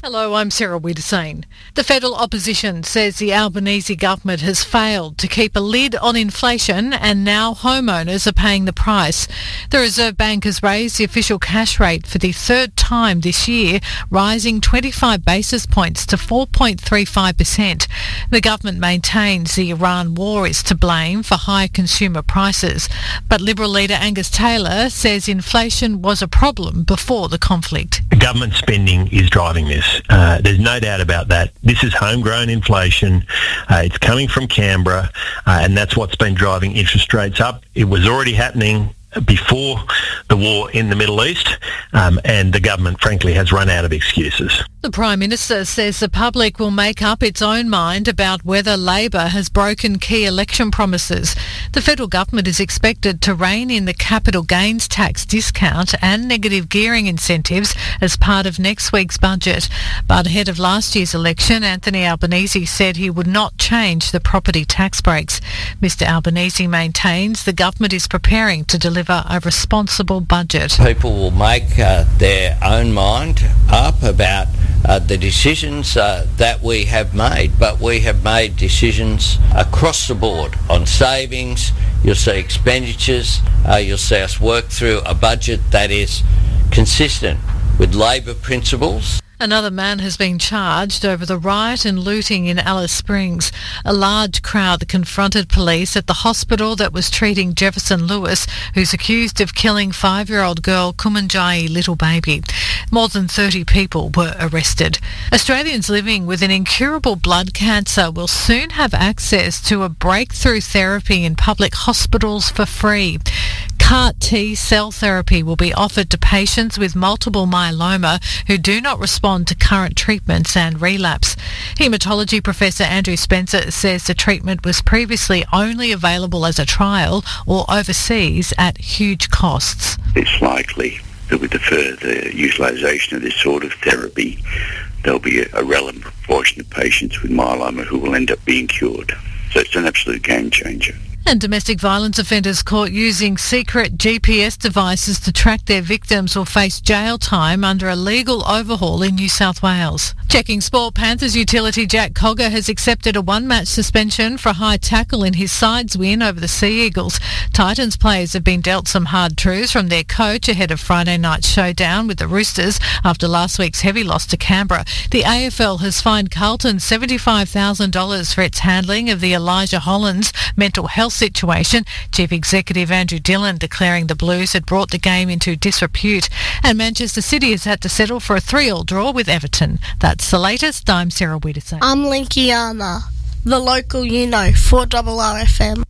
Hello, I'm Sarah Wiedersane. The federal opposition says the Albanese government has failed to keep a lid on inflation and now homeowners are paying the price. The Reserve Bank has raised the official cash rate for the third time this year, rising 25 basis points to 4.35%. The government maintains the Iran war is to blame for high consumer prices, but Liberal leader Angus Taylor says inflation was a problem before the conflict. Government spending is driving this. There's no doubt about that. This is homegrown inflation. It's coming from Canberra, and that's what's been driving interest rates up. It was already happening before the war in the Middle East, and the government, frankly, has run out of excuses. The Prime Minister says the public will make up its own mind about whether Labor has broken key election promises. The federal government is expected to rein in the capital gains tax discount and negative gearing incentives as part of next week's budget. But ahead of last year's election, Anthony Albanese said he would not change the property tax breaks. Mr Albanese maintains the government is preparing to deliver a responsible budget. People will make their own mind up about the decisions that we have made, but we have made decisions across the board on savings. You'll see expenditures. You'll see us work through a budget that is consistent with Labor principles. Another man has been charged over the riot and looting in Alice Springs. A large crowd confronted police at the hospital that was treating Jefferson Lewis, who's accused of killing 5-year-old girl Kumanjayi Little Baby. More than 30 people were arrested. Australians living with an incurable blood cancer will soon have access to a breakthrough therapy in public hospitals for free. CAR-T cell therapy will be offered to patients with multiple myeloma who do not respond to current treatments and relapse. Haematology Professor Andrew Spencer says the treatment was previously only available as a trial or overseas at huge costs. It's likely that with the further utilisation of this sort of therapy, there'll be a relevant proportion of patients with myeloma who will end up being cured. So it's an absolute game changer. And domestic violence offenders caught using secret GPS devices to track their victims will face jail time under a legal overhaul in New South Wales. Checking sport, Panthers utility Jack Cogger has accepted a one-match suspension for a high tackle in his side's win over the Sea Eagles. Titans players have been dealt some hard truths from their coach ahead of Friday night's showdown with the Roosters after last week's heavy loss to Canberra. The AFL has fined Carlton $75,000 for its handling of the Elijah Hollands mental health situation. Chief Executive Andrew Dillon declaring the Blues had brought the game into disrepute. And Manchester City has had to settle for a 3-3 draw with Everton. That's the latest. I'm Sarah Wiedersane. I'm Linkiana, the local 4RRFM.